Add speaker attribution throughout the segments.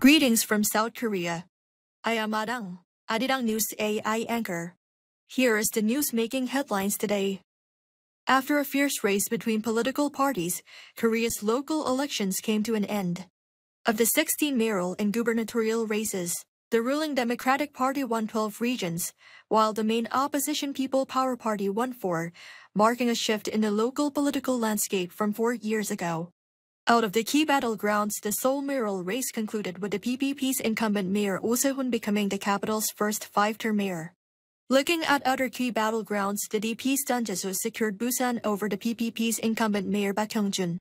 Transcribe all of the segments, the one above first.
Speaker 1: Greetings from South Korea. I am Adang, Arirang News AI anchor. Here is the news making headlines today. After a fierce race between political parties, Korea's local elections came to an end. Of the 16 mayoral and gubernatorial races, the ruling Democratic Party won 12 regions, while the main opposition People Power Party won 4, marking a shift in the local political landscape from 4 years ago. Out of the key battlegrounds, the Seoul mayoral race concluded with the PPP's incumbent mayor Oh Se-hoon becoming the capital's first 5-term mayor. Looking at other key battlegrounds, the DP's Dun Jae-soo secured Busan over the PPP's incumbent mayor Baek Hyung-jun.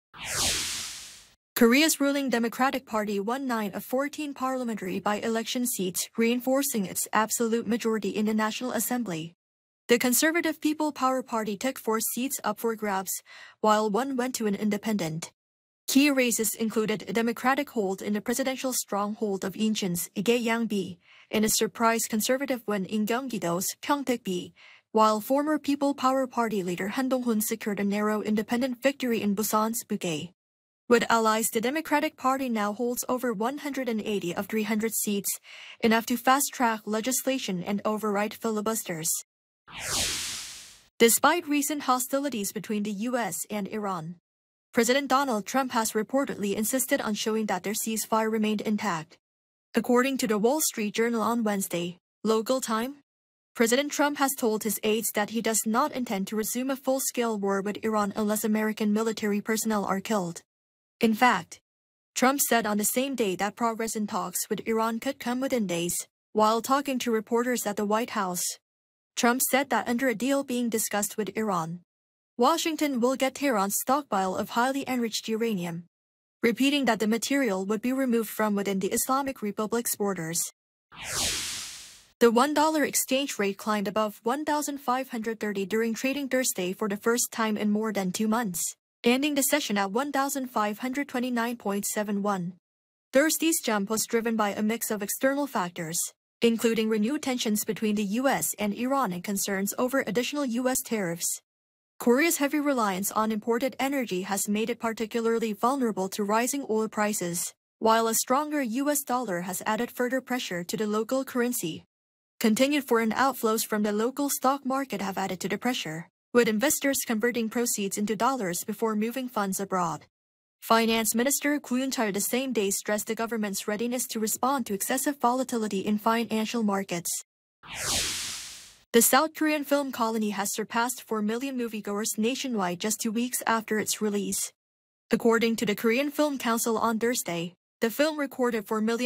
Speaker 1: Korea's ruling Democratic Party won 9 of 14 parliamentary by-election seats, reinforcing its absolute majority in the National Assembly. The conservative People Power Party took 4 seats up for grabs, while 1 went to an independent. Key races included a Democratic hold in the presidential stronghold of Incheon's Ige-yang-bi, and a surprise conservative win in Gyeonggi-do's Pyeongtaek-bi, while former People Power Party leader Han Dong-hoon secured a narrow independent victory in Busan's Bughae. With allies, the Democratic Party now holds over 180 of 300 seats, enough to fast-track legislation and override filibusters. Despite recent hostilities between the U.S. and Iran, President Donald Trump has reportedly insisted on showing that their ceasefire remained intact. According to the Wall Street Journal on Wednesday, local time, President Trump has told his aides that he does not intend to resume a full-scale war with Iran unless American military personnel are killed. In fact, Trump said on the same day that progress in talks with Iran could come within days. While talking to reporters at the White House, Trump said that under a deal being discussed with Iran, Washington will get Tehran's stockpile of highly enriched uranium, repeating that the material would be removed from within the Islamic Republic's borders. The $1 exchange rate climbed above 1,530 during trading Thursday for the first time in more than 2 months, ending the session at 1,529.71. Thursday's jump was driven by a mix of external factors, including renewed tensions between the U.S. and Iran and concerns over additional U.S. tariffs. Korea's heavy reliance on imported energy has made it particularly vulnerable to rising oil prices, while a stronger U.S. dollar has added further pressure to the local currency. Continued foreign outflows from the local stock market have added to the pressure, with investors converting proceeds into dollars before moving funds abroad. Finance Minister Koo Yoon-chul the same day stressed the government's readiness to respond to excessive volatility in financial markets. The South Korean film Colony has surpassed 4 million moviegoers nationwide just 2 weeks after its release. According to the Korean Film Council on Thursday, the film recorded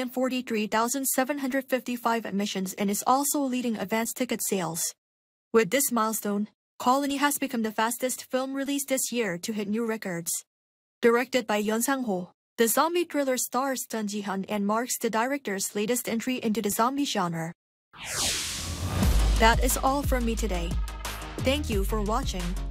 Speaker 1: 4,043,755 admissions and is also leading advance ticket sales. With this milestone, Colony has become the fastest film released this year to hit new records. Directed by Yeon Sang-ho, the zombie thriller stars Dun Ji-hyun and marks the director's latest entry into the zombie genre. That is all from me today. Thank you for watching.